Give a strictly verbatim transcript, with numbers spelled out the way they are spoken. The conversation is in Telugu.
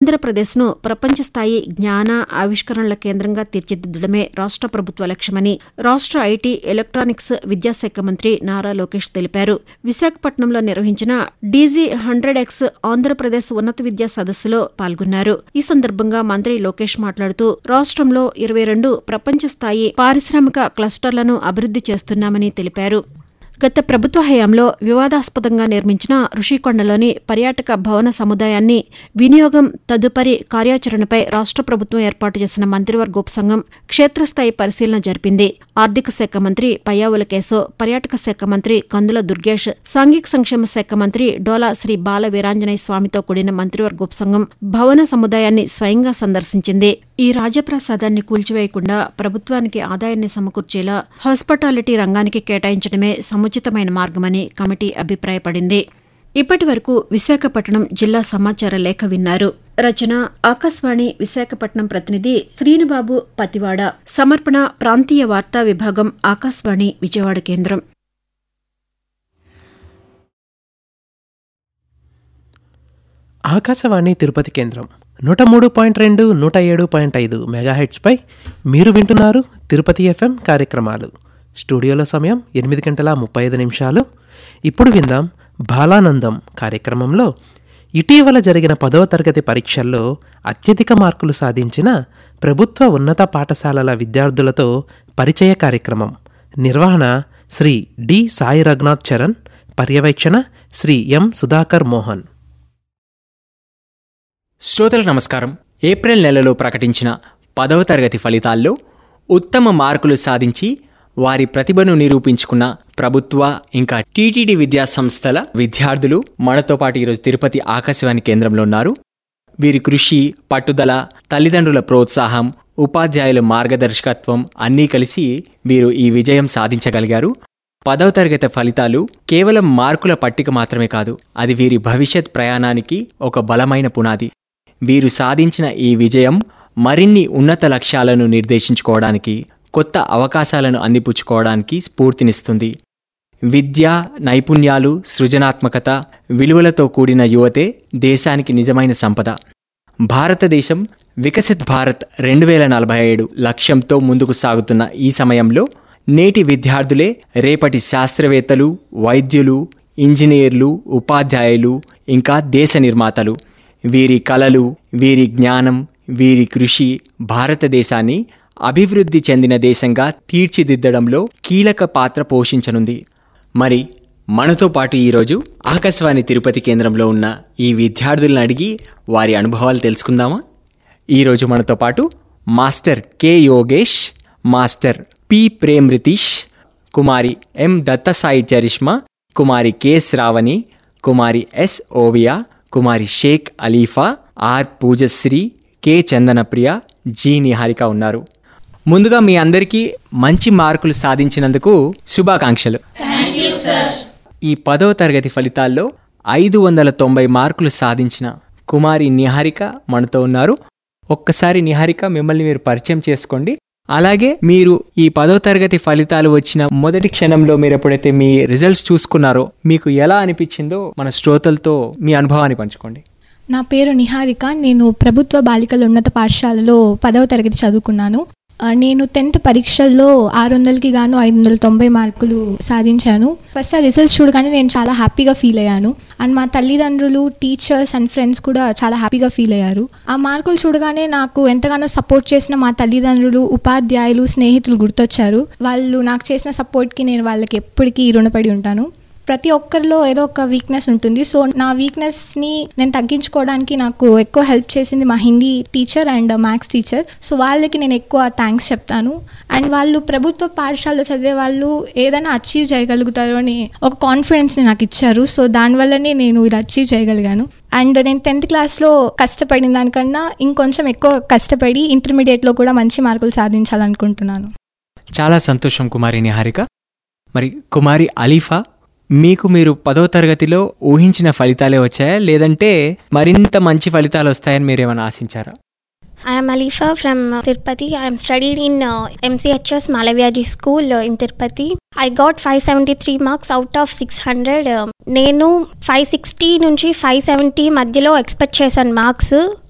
ఆంధ్రప్రదేశ్ను ప్రపంచ స్థాయి జ్ఞాన ఆవిష్కరణల కేంద్రంగా తీర్చిదిద్దడమే రాష్ట్ర ప్రభుత్వ లక్ష్యమని రాష్ట్ర ఐటీ ఎలక్ట్రానిక్స్ విద్యాశాఖ మంత్రి నారా లోకేష్ తెలిపారు. విశాఖపట్నంలో నిర్వహించిన డీజీ హండ్రెడ్ ఎక్స్ ఆంధ్రప్రదేశ్ ఉన్నత విద్యా సదస్సులో పాల్గొన్నారు. ఈ సందర్భంగా మంత్రి లోకేష్ మాట్లాడుతూ రాష్ట్రంలో ఇరవై రెండు ప్రపంచ స్థాయి పారిశ్రామిక క్లస్టర్లను అభివృద్ధి చేస్తున్నామని తెలిపారు. గత ప్రభుత్వ హయాంలో వివాదాస్పదంగా నిర్మించిన రుషికొండలోని పర్యాటక భవన సముదాయాన్ని వినియోగం తదుపరి కార్యాచరణపై రాష్ట్ర ప్రభుత్వం ఏర్పాటు చేసిన మంత్రివర్గ ఉపసంఘం క్షేత్రస్థాయి పరిశీలన జరిపింది. ఆర్థిక శాఖ మంత్రి పయ్యావుల కేశవ్, పర్యాటక శాఖ మంత్రి కందుల దుర్గేష్, సాంఘిక సంక్షేమ శాఖ మంత్రి డోలా శ్రీ బాల వీరాంజనేయ స్వామితో కూడిన మంత్రివర్గ ఉపసంఘం భవన సముదాయాన్ని స్వయంగా సందర్శించింది. ఈ రాజప్రాసాదాన్ని కూల్చివేయకుండా ప్రభుత్వానికి ఆదాయాన్ని సమకూర్చేలా హాస్పిటాలిటీ రంగానికి కేటాయించడమే సముచితమైన మార్గమని కమిటీ అభిప్రాయపడింది. ఇప్పటి వరకు విశాఖపట్నం జిల్లా సమాచార లేఖ విన్నారు. రచన ఆకాశవాణి విశాఖపట్నం ప్రతినిధి శ్రీనుబాబు పతివాడ. సమర్పణ ప్రాంతీయ వార్తా విభాగం ఆకాశవాణి విజయవాడ కేంద్రం. ఆకాశవాణి తిరుపతి కేంద్రం నూట మూడు పాయింట్ రెండు నూట ఏడు పాయింట్ ఐదు మెగాహెట్స్పై మీరు వింటున్నారు తిరుపతి ఎఫ్ఎం కార్యక్రమాలు. స్టూడియోలో సమయం ఎనిమిది గంటల ముప్పై ఐదు నిమిషాలు. ఇప్పుడు విందాం బాలానందం కార్యక్రమంలో ఇటీవల జరిగిన పదవ తరగతి పరీక్షల్లో అత్యధిక మార్కులు సాధించిన ప్రభుత్వ ఉన్నత పాఠశాలల విద్యార్థులతో పరిచయ కార్యక్రమం. నిర్వహణ శ్రీ డి సాయి రఘునాథ్ చరణ్, పర్యవేక్షణ శ్రీ ఎం సుధాకర్ మోహన్. శ్రోతలకు నమస్కారం. ఏప్రిల్ నెలలో ప్రకటించిన పదవ తరగతి ఫలితాల్లో ఉత్తమ మార్కులు సాధించి వారి ప్రతిభను నిరూపించుకున్న ప్రభుత్వ ఇంకా టీటీడీ విద్యా సంస్థల విద్యార్థులు మనతో పాటు ఈరోజు తిరుపతి ఆకాశవాణి కేంద్రంలో ఉన్నారు. వీరి కృషి, పట్టుదల, తల్లిదండ్రుల ప్రోత్సాహం, ఉపాధ్యాయుల మార్గదర్శకత్వం అన్నీ కలిసి వీరు ఈ విజయం సాధించగలిగారు. పదవ తరగతి ఫలితాలు కేవలం మార్కుల పట్టిక మాత్రమే కాదు, అది వీరి భవిష్యత్ ప్రయాణానికి ఒక బలమైన పునాది. వీరు సాధించిన ఈ విజయం మరిన్ని ఉన్నత లక్ష్యాలను నిర్దేశించుకోవడానికి, కొత్త అవకాశాలను అందిపుచ్చుకోవడానికి స్ఫూర్తినిస్తుంది. విద్య, నైపుణ్యాలు, సృజనాత్మకత, విలువలతో కూడిన యువతే దేశానికి నిజమైన సంపద. భారతదేశం వికసిత్ భారత్ రెండు వేల నలభై ఏడు లక్ష్యంతో ముందుకు సాగుతున్న ఈ సమయంలో నేటి విద్యార్థులే రేపటి శాస్త్రవేత్తలు, వైద్యులు, ఇంజనీర్లు, ఉపాధ్యాయులు, ఇంకా దేశ నిర్మాతలు. వీరి కలలు, వీరి జ్ఞానం, వీరి కృషి భారతదేశాన్ని అభివృద్ధి చెందిన దేశంగా తీర్చిదిద్దడంలో కీలక పాత్ర పోషించనుంది. మరి మనతో పాటు ఈరోజు ఆకాశవాణి తిరుపతి కేంద్రంలో ఉన్న ఈ విద్యార్థులను అడిగి వారి అనుభవాలు తెలుసుకుందామా? ఈరోజు మనతో పాటు master K Yogesh, master P Prem Ritesh, Kumari M Dattasai charisma, Kumari K Shravani, Kumari yes Oviya, Kumari Sheikh Alifa, are Poojasri, K Chandanapriya, G Niharika ఉన్నారు. ముందుగా మీ అందరికీ మంచి మార్కులు సాధించినందుకు శుభాకాంక్షలు. ఈ పదవ తరగతి ఫలితాల్లో ఐదు వందల తొంభై మార్కులు సాధించిన కుమారి నిహారిక మనతో ఉన్నారు. ఒక్కసారి నిహారిక మిమ్మల్ని మీరు పరిచయం చేసుకోండి. అలాగే మీరు ఈ పదో తరగతి ఫలితాలు వచ్చిన మొదటి క్షణంలో మీరు ఎప్పుడైతే మీ రిజల్ట్స్ చూసుకున్నారో మీకు ఎలా అనిపించిందో మన శ్రోతలతో మీ అనుభవాన్ని పంచుకోండి. నా పేరు నిహారిక. నేను ప్రభుత్వ బాలికల ఉన్నత పాఠశాలలో పదవ తరగతి చదువుకున్నాను. నేను టెన్త్ పరీక్షల్లో ఆరు వందలకి గాను ఐదు వందల తొంభై మార్కులు సాధించాను. ఫస్ట్ ఆ రిజల్ట్స్ చూడగానే నేను చాలా హ్యాపీగా ఫీల్ అయ్యాను. అండ్ మా తల్లిదండ్రులు, టీచర్స్ అండ్ ఫ్రెండ్స్ కూడా చాలా హ్యాపీగా ఫీల్ అయ్యారు. ఆ మార్కులు చూడగానే నాకు ఎంతగానో సపోర్ట్ చేసిన మా తల్లిదండ్రులు, ఉపాధ్యాయులు, స్నేహితులు గుర్తొచ్చారు. వాళ్ళు నాకు చేసిన సపోర్ట్కి నేను వాళ్ళకి ఎప్పటికీ రుణపడి ఉంటాను. ప్రతి ఒక్కరిలో ఏదో ఒక వీక్నెస్ ఉంటుంది. సో నా వీక్నెస్ని నేను తగ్గించుకోవడానికి నాకు ఎక్కువ హెల్ప్ చేసింది మా Hindi teacher and maths teacher. So వాళ్ళకి నేను ఎక్కువ థ్యాంక్స్ చెప్తాను. అండ్ వాళ్ళు ప్రభుత్వ పాఠశాలలో చదివే వాళ్ళు ఏదైనా అచీవ్ చేయగలుగుతారు అని ఒక కాన్ఫిడెన్స్ని నాకు ఇచ్చారు. సో దానివల్లనే నేను ఇది అచీవ్ చేయగలిగాను. అండ్ నేను టెన్త్ క్లాస్లో కష్టపడిన దానికన్నా ఇంకొంచెం ఎక్కువ కష్టపడి ఇంటర్మీడియట్లో కూడా మంచి మార్కులు సాధించాలనుకుంటున్నాను. చాలా సంతోషం కుమారి నిహారిక. మరి కుమారి అలీఫా, మీకు మీరు పదో తరగతిలో ఊహించిన ఫలితాలే వచ్చాయా, లేదంటే మరింత మంచి ఫలితాలు వస్తాయని మీరేమైనా ఆశించారా? I am Alifa from uh, Tirupati. I am studied in uh, M C H S Malaviaji School uh, in Tirupati. I got five seventy-three marks out of six hundred. Uh, నేను five sixty నుంచి five seventy మధ్యలో ఎక్స్పెక్ట్ చేశాను మార్క్స్.